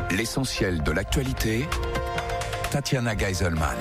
L'essentiel de l'actualité, Tatiana Geiselman.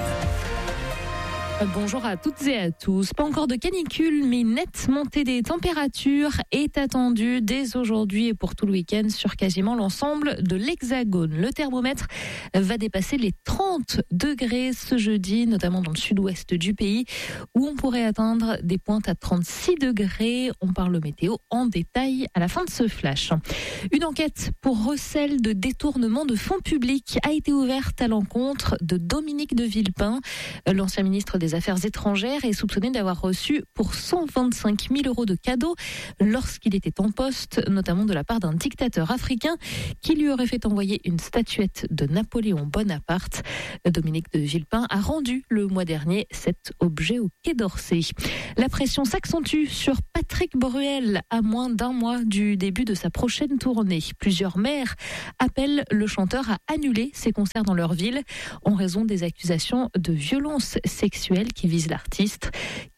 Bonjour à toutes et à tous. Pas encore de canicule, mais une nette montée des températures est attendue dès aujourd'hui et pour tout le week-end sur quasiment l'ensemble de l'Hexagone. Le thermomètre va dépasser les 30 degrés ce jeudi, notamment dans le sud-ouest du pays, où on pourrait atteindre des pointes à 36 degrés. On parle météo en détail à la fin de ce flash. Une enquête pour recel de détournement de fonds publics a été ouverte à l'encontre de Dominique de Villepin, l'ancien ministre des Affaires étrangères, est soupçonné d'avoir reçu pour 125 000 € de cadeaux lorsqu'il était en poste, notamment de la part d'un dictateur africain qui lui aurait fait envoyer une statuette de Napoléon Bonaparte. Dominique de Villepin a rendu le mois dernier cet objet au Quai d'Orsay. La pression s'accentue sur Patrick Bruel à moins d'un mois du début de sa prochaine tournée. Plusieurs maires appellent le chanteur à annuler ses concerts dans leur ville en raison des accusations de violences sexuelles qui visent l'artiste.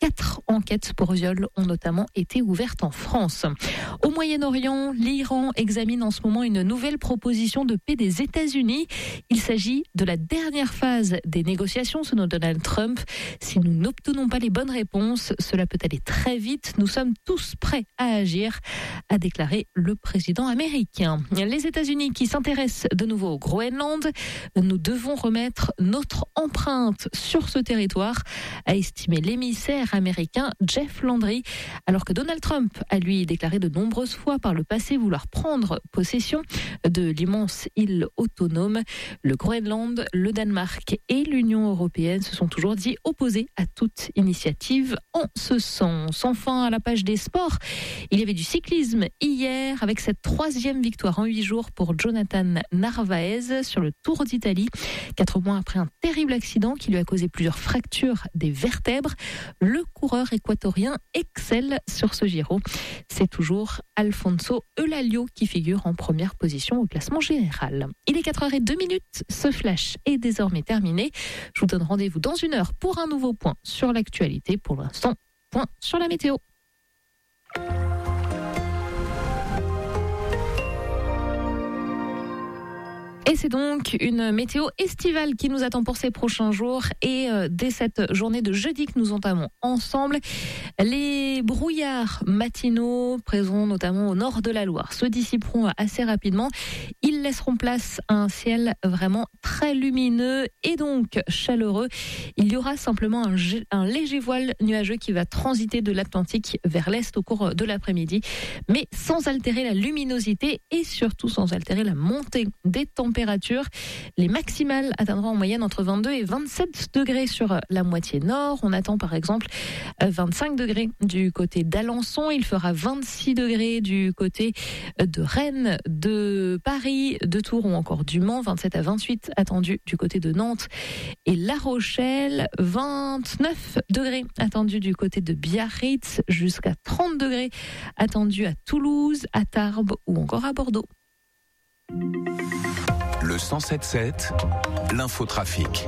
4 enquêtes pour viol ont notamment été ouvertes en France. Au Moyen-Orient, l'Iran examine en ce moment une nouvelle proposition de paix des États-Unis. Il s'agit de la dernière phase des négociations selon Donald Trump. Si nous n'obtenons pas les bonnes réponses, cela peut aller très vite. Nous sommes tous prêts à agir, a déclaré le président américain. Les États-Unis qui s'intéressent de nouveau au Groenland. Nous devons remettre notre empreinte sur ce territoire, a estimé l'émissaire américain Jeff Landry, alors que Donald Trump a lui déclaré de nombreuses fois par le passé vouloir prendre possession de l'immense île autonome. Le Groenland, le Danemark et l'Union européenne se sont toujours dit opposés à toute initiative en ce sens. Enfin, à la page des sports, il y avait du cyclisme hier avec cette 3e victoire en 8 jours pour Jonathan Narvaez sur le Tour d'Italie. 4 mois après un terrible accident qui lui a causé plusieurs fractures des vertèbres, le coureur équatorien excelle sur ce Giro. C'est toujours Alfonso Eulalio qui figure en première position au classement général. Il est 4h02, ce flash est désormais terminé. Je vous donne rendez-vous dans 1 heure pour un nouveau point sur l'actualité. Pour l'instant, point sur la météo. Et c'est donc une météo estivale qui nous attend pour ces prochains jours. Et dès cette journée de jeudi que nous entamons ensemble, les brouillards matinaux présents notamment au nord de la Loire se dissiperont assez rapidement. Ils laisseront place à un ciel vraiment très lumineux et donc chaleureux. Il y aura simplement un léger voile nuageux qui va transiter de l'Atlantique vers l'est au cours de l'après-midi, mais sans altérer la luminosité et surtout sans altérer la montée des températures. Les maximales atteindront en moyenne entre 22 et 27 degrés sur la moitié nord. On attend par exemple 25 degrés du côté d'Alençon. Il fera 26 degrés du côté de Rennes, de Paris, de Tours ou encore du Mans. 27 à 28 attendus du côté de Nantes et La Rochelle. 29 degrés attendus du côté de Biarritz. Jusqu'à 30 degrés attendus à Toulouse, à Tarbes ou encore à Bordeaux. Le 107.7, l'infotrafic.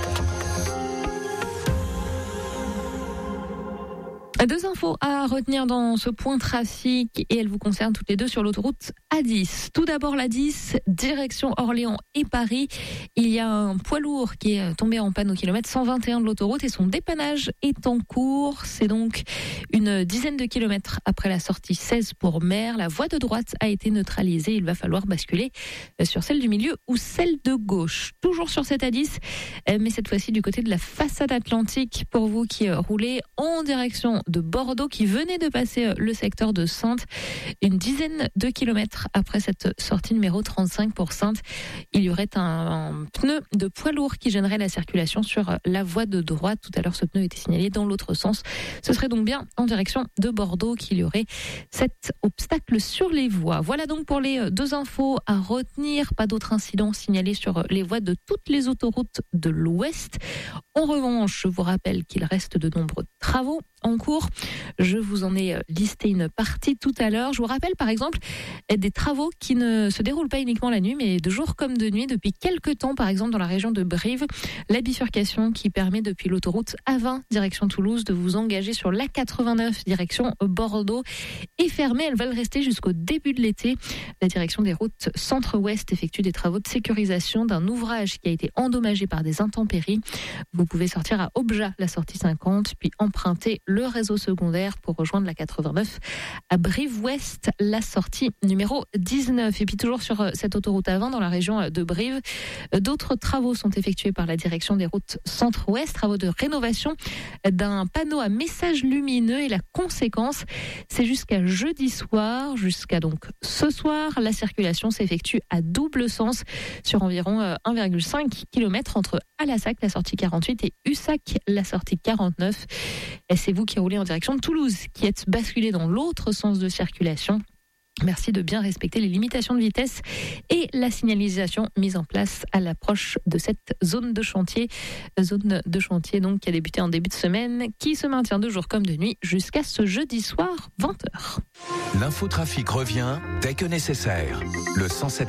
2 infos à retenir dans ce point trafic et elles vous concernent toutes les deux sur l'autoroute A10. Tout d'abord l'A10, direction Orléans et Paris. Il y a un poids lourd qui est tombé en panne au kilomètre 121 de l'autoroute et son dépannage est en cours. C'est donc une dizaine de kilomètres après la sortie 16 pour Mer. La voie de droite a été neutralisée. Il va falloir basculer sur celle du milieu ou celle de gauche. Toujours sur cette A10, mais cette fois-ci du côté de la façade atlantique pour vous qui roulez en direction de Bordeaux, qui venait de passer le secteur de Saintes. Une dizaine de kilomètres après cette sortie numéro 35 pour Saintes, il y aurait un pneu de poids lourd qui gênerait la circulation sur la voie de droite. Tout à l'heure, ce pneu était signalé dans l'autre sens. Ce serait donc bien en direction de Bordeaux qu'il y aurait cet obstacle sur les voies. Voilà donc pour les 2 infos à retenir. Pas d'autres incidents signalés sur les voies de toutes les autoroutes de l'Ouest. En revanche, je vous rappelle qu'il reste de nombreux travaux en cours. Je vous en ai listé une partie tout à l'heure. Je vous rappelle par exemple des travaux qui ne se déroulent pas uniquement la nuit, mais de jour comme de nuit depuis quelques temps, par exemple dans la région de Brive. La bifurcation qui permet depuis l'autoroute A20 direction Toulouse de vous engager sur l'A89 direction Bordeaux est fermée. Elles veulent rester jusqu'au début de l'été. La direction des routes centre-ouest effectue des travaux de sécurisation d'un ouvrage qui a été endommagé par des intempéries. Vous pouvez sortir à Objat, la sortie 50, puis emprunter le réseau secondaire pour rejoindre la 89 à Brive-Ouest, la sortie numéro 19. Et puis toujours sur cette autoroute A20 dans la région de Brive, d'autres travaux sont effectués par la direction des routes centre-ouest, travaux de rénovation d'un panneau à message lumineux et la conséquence, c'est jusqu'à jeudi soir, jusqu'à donc ce soir, la circulation s'effectue à double sens sur environ 1,5 km entre Alassac, la sortie 48 et Ussac, la sortie 49. Et c'est vous qui roulez en direction de Toulouse qui êtes basculé dans l'autre sens de circulation. Merci de bien respecter les limitations de vitesse et la signalisation mise en place à l'approche de cette zone de chantier. Zone de chantier donc qui a débuté en début de semaine, qui se maintient de jour comme de nuit jusqu'à ce jeudi soir 20h. L'infotrafic revient dès que nécessaire. Le 107.